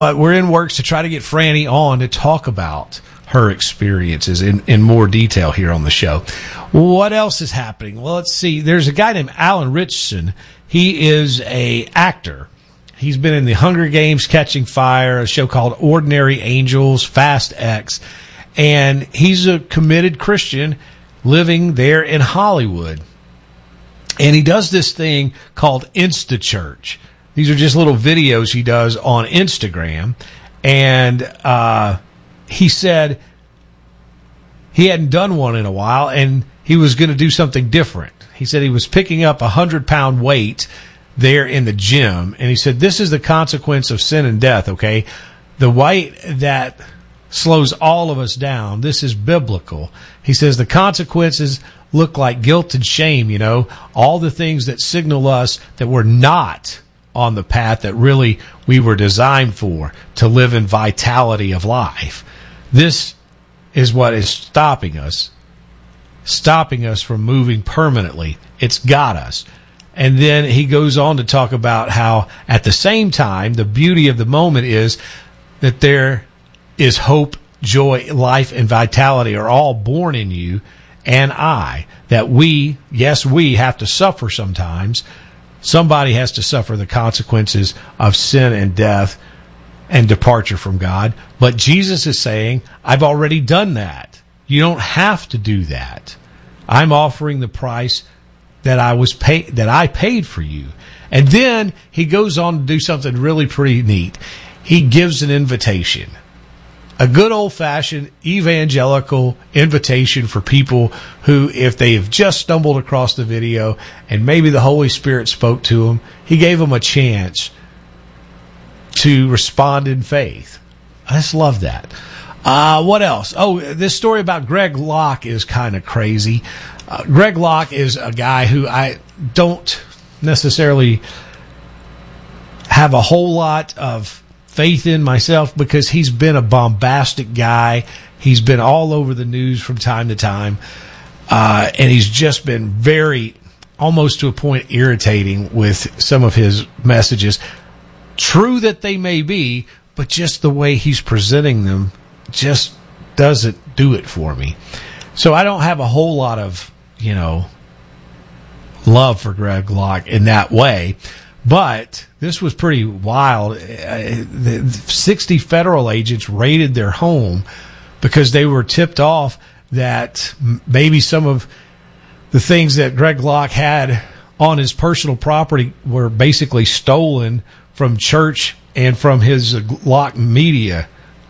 But we're in works to try to get Franny on to talk about her experiences in more detail here on the show. What else is happening? Well, let's see. There's a guy named Alan Richardson. He is a actor. He's been in the Hunger Games, Catching Fire, a show called Ordinary Angels, Fast X, and he's a committed Christian living there in Hollywood. And he does this thing called InstaChurch. These are just little videos he does on Instagram. And he said he hadn't done one in a while, and he was going to do something different. He said he was picking up 100-pound weight there in the gym. And he said, this is the consequence of sin and death, okay? The weight that slows all of us down. This is biblical. He says the consequences look like guilt and shame, you know, all the things that signal us that we're not on the path that really we were designed for, to live in vitality of life. This is what is stopping us from moving permanently. It's got us. And then he goes on to talk about how at the same time, the beauty of the moment is that there is hope, joy, life, and vitality are all born in you and I, that we have to suffer sometimes. Somebody has to suffer the consequences of sin and death and departure from God. But Jesus is saying, I've already done that. You don't have to do that. I'm offering the price that I paid for you. And then he goes on to do something really pretty neat. He gives an invitation. A good old-fashioned evangelical invitation for people who, if they have just stumbled across the video and maybe the Holy Spirit spoke to them, he gave them a chance to respond in faith. I just love that. What else? Oh, this story about Greg Locke is kind of crazy. Greg Locke is a guy who I don't necessarily have a whole lot of faith in myself, because he's been a bombastic guy. He's been all over the news from time to time. And he's just been very, almost to a point, irritating with some of his messages. True that they may be, but just the way he's presenting them just doesn't do it for me. So I don't have a whole lot of, love for Greg Locke in that way. But this was pretty wild. 60 federal agents raided their home because they were tipped off that maybe some of the things that Greg Locke had on his personal property were basically stolen from church and from his Locke Media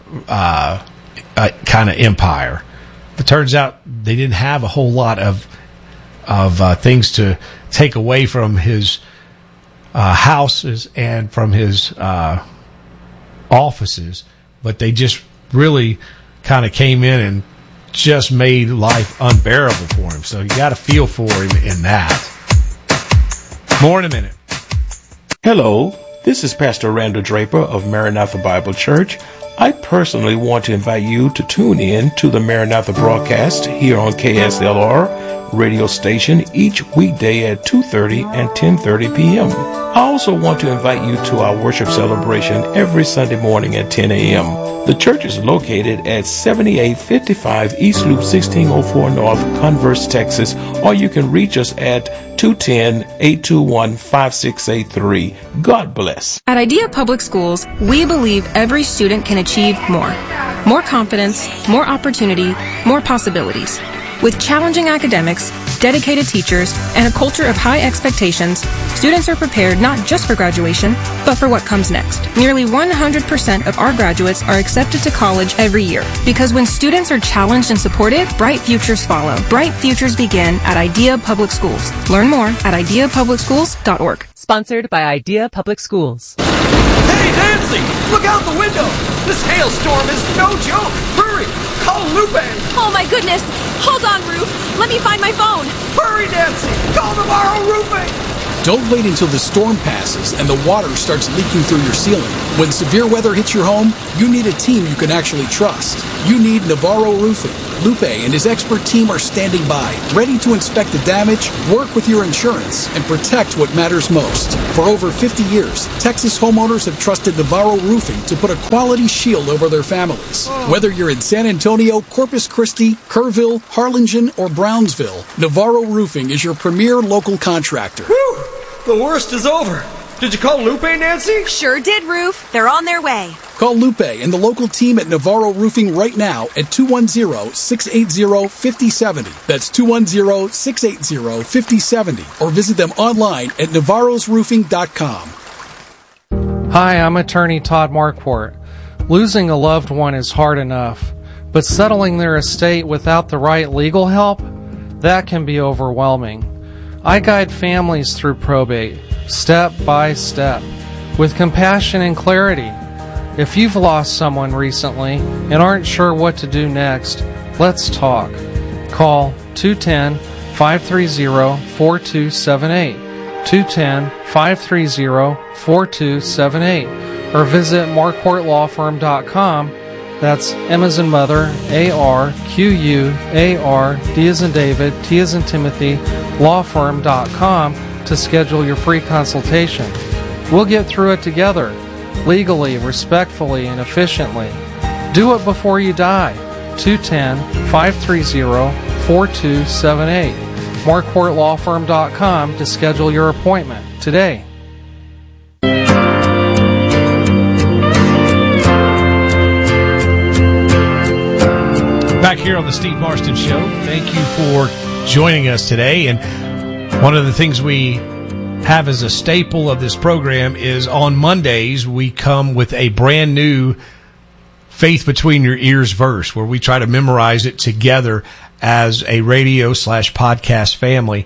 kind of empire. It turns out they didn't have a whole lot of things to take away from his houses and from his offices, but they just really kind of came in and just made life unbearable for him. So you got to feel for him in that. More in a minute. Hello, this is Pastor Randall Draper of Maranatha Bible Church. I personally want to invite you to tune in to the Maranatha broadcast here on KSLR radio station each weekday at 2:30 and 10:30 p.m. I also want to invite you to our worship celebration every Sunday morning at 10 a.m. The church is located at 7855 East Loop 1604 North, Converse, Texas, or you can reach us at 210-821-5683. God bless. At Idea Public Schools, we believe every student can achieve more. More confidence, more opportunity, more possibilities. With challenging academics, dedicated teachers, and a culture of high expectations, students are prepared not just for graduation, but for what comes next. Nearly 100% of our graduates are accepted to college every year, because when students are challenged and supported, bright futures follow. Bright futures begin at Idea Public Schools. Learn more at ideapublicschools.org. Sponsored by Idea Public Schools. Hey, Nancy! Look out the window! This hailstorm is no joke! Hurry! Call Lupe! Oh my goodness! Hold on, Roof! Let me find my phone! Hurry, Nancy! Call Navarro Roofing! Don't wait until the storm passes and the water starts leaking through your ceiling. When severe weather hits your home, you need a team you can actually trust. you need Navarro Roofing. Lupe and his expert team are standing by, ready to inspect the damage, work with your insurance, and protect what matters most. For over 50 years, Texas homeowners have trusted Navarro Roofing to put a quality shield over their families. Whether you're in San Antonio, Corpus Christi, Kerrville, Harlingen, or Brownsville, Navarro Roofing is your premier local contractor. Whew! The worst is over. Did you call Lupe, Nancy? Sure did, Roof. They're on their way. Call Lupe and the local team at Navarro Roofing right now at 210-680-5070. That's 210-680-5070. Or visit them online at navarrosroofing.com. Hi, I'm attorney Todd Marquardt. Losing a loved one is hard enough, but settling their estate without the right legal help, that can be overwhelming. I guide families through probate, step by step, with compassion and clarity. If you've lost someone recently and aren't sure what to do next, let's talk. Call 210-530-4278, 210-530-4278, or visit marquardtlawfirm.com. That's M as in mother, A-R-Q-U-A-R, D as in David, T as in Timothy, lawfirm.com to schedule your free consultation. We'll get through it together, legally, respectfully, and efficiently. Do it before you die. 210-530-4278. marquardtlawfirm.com to schedule your appointment today. Back here on the Steve Marston Show. Thank you for joining us today. And one of the things we have as a staple of this program is on Mondays we come with a brand new Faith Between Your Ears verse where we try to memorize it together as a radio/podcast family.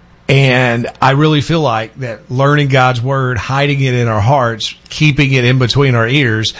And I really feel like that learning God's Word, hiding it in our hearts, keeping it in between our ears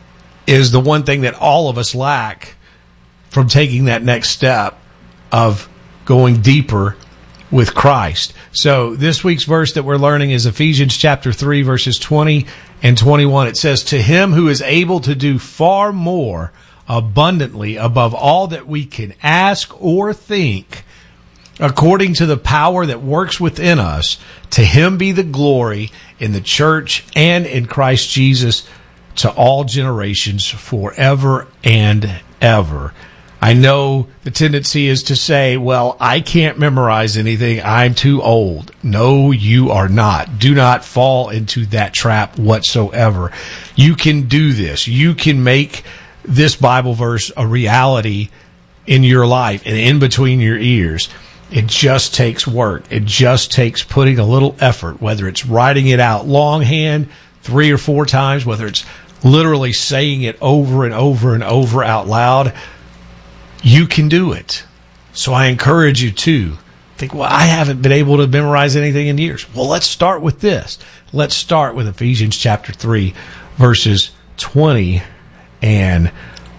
is the one thing that all of us lack from taking that next step of going deeper with Christ. So this week's verse that we're learning is Ephesians chapter 3, verses 20 and 21. It says, "To him who is able to do far more abundantly above all that we can ask or think, according to the power that works within us, to him be the glory in the church and in Christ Jesus to all generations forever and ever." I know the tendency is to say, well, I can't memorize anything. I'm too old. No, you are not. Do not fall into that trap whatsoever. You can do this. You can make this Bible verse a reality in your life and in between your ears. It just takes work. It just takes putting a little effort, whether it's writing it out longhand 3 or 4 times, whether it's literally saying it over and over and over out loud. You can do it. So I encourage you to think, well, I haven't been able to memorize anything in years. Well, let's start with this. Let's start with Ephesians chapter 3, verses 20 and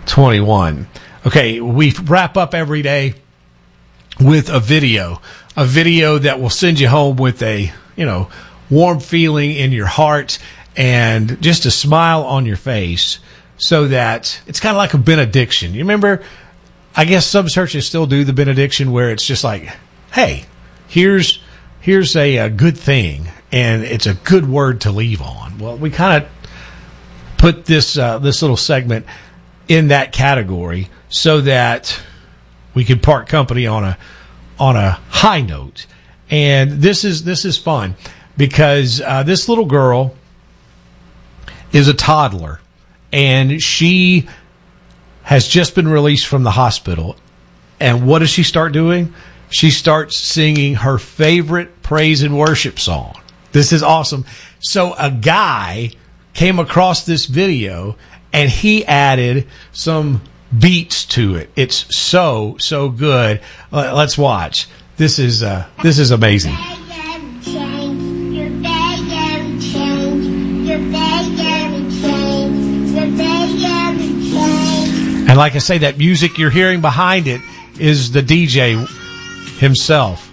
21. Okay, we wrap up every day with a video that will send you home with a, warm feeling in your heart and just a smile on your face, so that it's kind of like a benediction. You remember, I guess some churches still do the benediction where it's just like, hey, here's a good thing, and it's a good word to leave on. Well, we kind of put this little segment in that category so that we could part company on a high note. And this is fun because this little girl is a toddler, and she has just been released from the hospital. And what does she start doing? She starts singing her favorite praise and worship song. This is awesome. So a guy came across this video and he added some beats to it. It's so good. Let's watch. This is amazing. And like I say, that music you're hearing behind it is the DJ himself.